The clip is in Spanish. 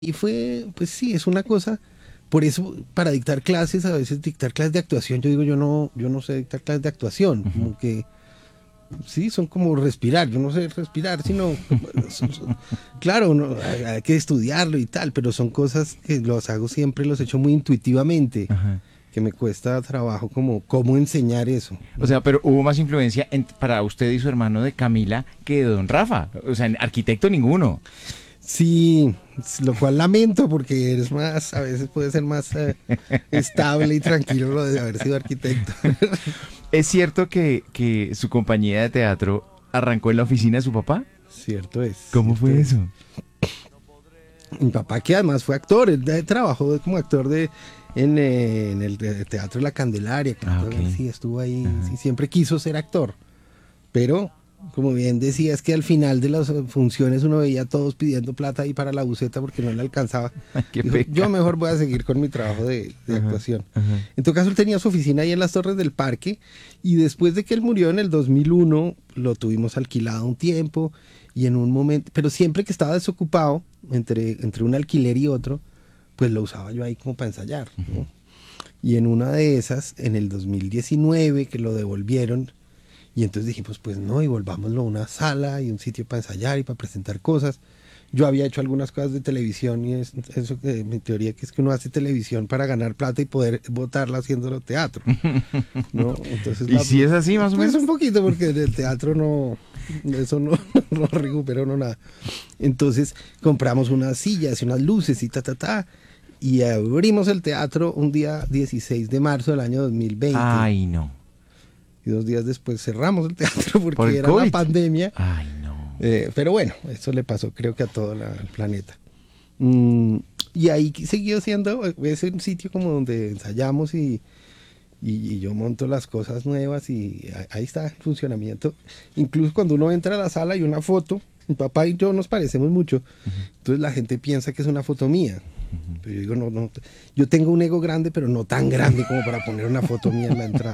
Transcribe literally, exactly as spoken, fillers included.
Y fue, pues sí, es una cosa, por eso para dictar clases, a veces dictar clases de actuación, yo digo, yo no, yo no sé dictar clases de actuación, Ujú. como que, sí, son como respirar, yo no sé respirar, sino, son- son- claro, no, hay, hay que estudiarlo y tal, pero son cosas que los hago siempre, los he hecho muy intuitivamente, Ajá. que me cuesta trabajo como, cómo enseñar eso, O ¿no? sea, pero hubo más influencia en- para usted y su hermano de Camila que de don Rafa. O sea, en arquitecto ninguno. Sí, lo cual lamento porque eres más, a veces puede ser más eh, estable y tranquilo lo de haber sido arquitecto. ¿Es cierto que, que su compañía de teatro arrancó en la oficina de su papá? Cierto es, ¿Cómo cierto fue es. eso? Mi papá, que además fue actor, él eh, trabajó como actor de en, eh, en el te- Teatro de la Candelaria, que Ah, ok. sí, estuvo ahí, Ajá. sí, siempre quiso ser actor, pero como bien decías que al final de las eh, funciones uno veía a todos pidiendo plata ahí para la buceta porque no le alcanzaba. Ay, qué Dijo, yo pecado. mejor voy a seguir con mi trabajo de, de Ajá, actuación. ajá. En todo caso, él tenía su oficina ahí en las Torres del Parque y después de que él murió en el dos mil uno, lo tuvimos alquilado un tiempo y en un momento, pero siempre que estaba desocupado, entre, entre un alquiler y otro, pues lo usaba yo ahí como para ensayar, ¿no? Y en una de esas, en el dos mil diecinueve, que lo devolvieron, y entonces dijimos, pues no, y volvámoslo a una sala y un sitio para ensayar y para presentar cosas. Yo había hecho algunas cosas de televisión y es, eso que mi teoría que es que uno hace televisión para ganar plata y poder votarla haciéndolo teatro, ¿no? Entonces, ¿Y la, si es así, más o pues menos? un poquito, porque en el teatro no, eso no, no recupera uno nada. Entonces compramos unas sillas y unas luces y ta, ta, ta, y abrimos el teatro un día dieciséis de marzo del año dos mil veinte. Ay, no. Y dos días después cerramos el teatro ¿Por porque el era la COVID? pandemia. Ay, no. Eh, pero bueno, eso le pasó creo que a todo la- el planeta. Mm, y ahí siguió siendo, eh, es un sitio como donde ensayamos y, y, y yo monto las cosas nuevas y a- ahí está el funcionamiento. Incluso cuando uno entra a la sala hay una foto, mi papá y yo nos parecemos mucho, entonces la gente piensa que es una foto mía. Pero yo digo, no, no, yo tengo un ego grande, pero no tan grande como para poner una foto mía en la entrada.